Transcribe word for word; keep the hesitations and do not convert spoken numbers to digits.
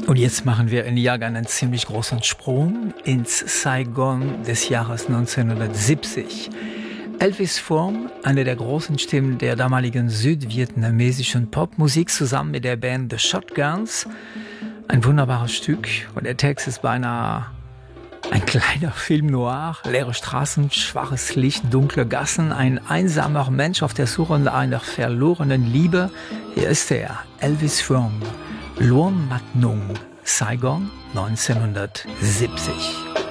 Und jetzt machen wir in Jahrgang einen ziemlich großen Sprung ins Saigon des Jahres neunzehnhundertsiebzig. Elvis Form, eine der großen Stimmen der damaligen südvietnamesischen Popmusik, zusammen mit der Band The Shotguns. Ein wunderbares Stück und der Text ist beinahe ein kleiner Film noir. Leere Straßen, schwaches Licht, dunkle Gassen, ein einsamer Mensch auf der Suche nach einer verlorenen Liebe. Hier ist er, Elvis Form. Luon Mat Nung, Saigon neunzehnhundertsiebzig.